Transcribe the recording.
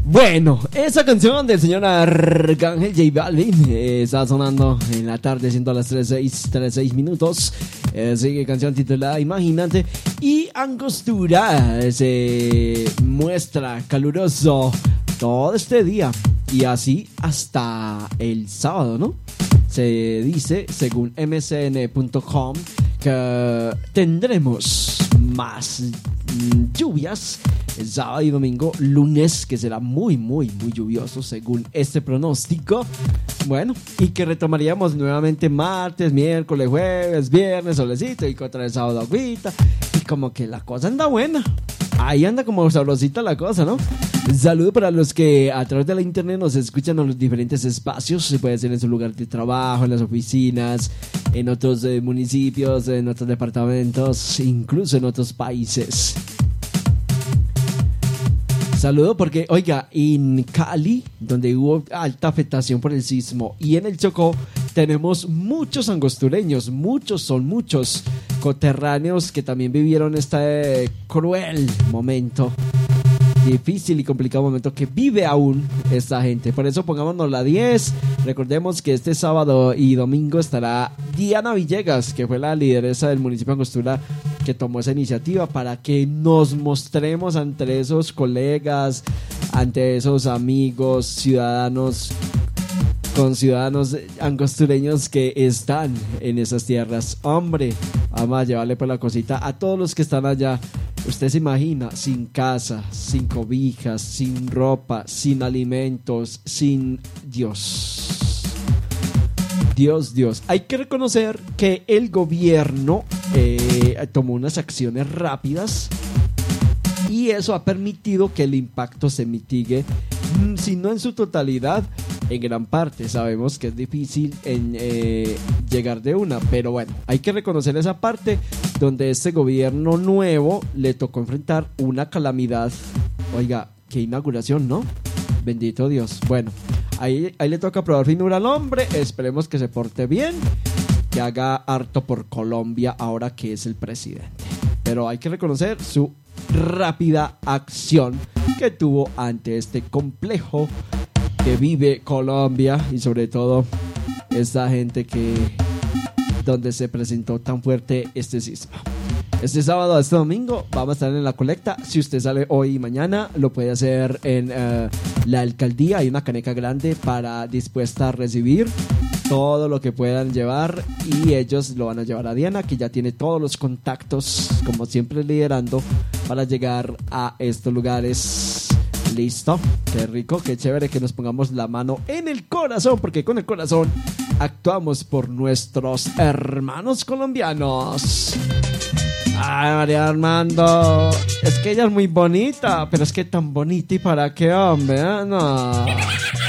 Bueno, esa canción del señor Arcángel J Balvin está sonando en la tarde, siendo las 3:06 minutos. Sigue canción titulada Imagínate. Y Angostura se muestra caluroso todo este día y así hasta el sábado, ¿no? Se dice, según mcn.com, que tendremos más lluvias el sábado y domingo. Lunes, que será muy lluvioso según este pronóstico. Bueno, y que retomaríamos nuevamente martes, miércoles, jueves, viernes, solecito, y contra el sábado agüita. Y como que la cosa anda buena. Ahí anda como sabrosita la cosa, ¿no? Saludo para los que a través de la internet nos escuchan en los diferentes espacios. Se puede hacer en su lugar de trabajo, en las oficinas, en otros municipios, en otros departamentos, incluso en otros países. Saludo porque, oiga, en Cali, donde hubo alta afectación por el sismo, y en el Chocó tenemos muchos angostureños, muchos coterráneos que también vivieron este cruel momento, difícil y complicado momento que vive aún esta gente. Por eso pongámonos la 10. Recordemos que este sábado y domingo estará Diana Villegas, que fue la lideresa del municipio de Angostura, que tomó esa iniciativa para que nos mostremos ante esos colegas, ante esos amigos, ciudadanos, conciudadanos angostureños que están en esas tierras. Hombre, vamos a llevarle por la cosita a todos los que están allá. Usted se imagina, sin casa, sin cobijas, sin ropa, sin alimentos, sin Dios. Hay que reconocer que el gobierno tomó unas acciones rápidas y eso ha permitido que el impacto se mitigue, si no en su totalidad, en gran parte. Sabemos que es difícil llegar de una, pero bueno, hay que reconocer esa parte donde este gobierno nuevo le tocó enfrentar una calamidad. Oiga, qué inauguración, ¿no? Bendito Dios. Bueno, ahí le toca probar finura al hombre. Esperemos que se porte bien, que haga harto por Colombia ahora que es el presidente. Pero hay que reconocer su rápida acción que tuvo ante este complejo que vive Colombia, y sobre todo esta gente donde se presentó tan fuerte este sismo. Este sábado, este domingo vamos a estar en la colecta. Si usted sale hoy y mañana, lo puede hacer en la alcaldía. Hay una caneca grande dispuesta a recibir todo lo que puedan llevar, y ellos lo van a llevar a Diana, que ya tiene todos los contactos, como siempre liderando, para llegar a estos lugares. Listo, qué rico, qué chévere que nos pongamos la mano en el corazón, porque con el corazón actuamos por nuestros hermanos colombianos. Ay, María Armando, es que ella es muy bonita, pero es que tan bonita, ¿y para qué, hombre? No.